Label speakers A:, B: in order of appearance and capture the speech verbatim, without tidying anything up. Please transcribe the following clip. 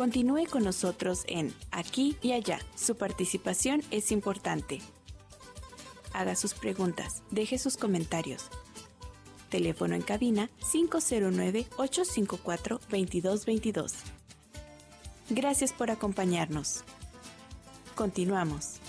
A: Continúe con nosotros en Aquí y Allá. Su participación es importante. Haga sus preguntas, deje sus comentarios. Teléfono en cabina cinco cero nueve, ocho cinco cuatro, dos dos dos dos. Gracias por acompañarnos. Continuamos.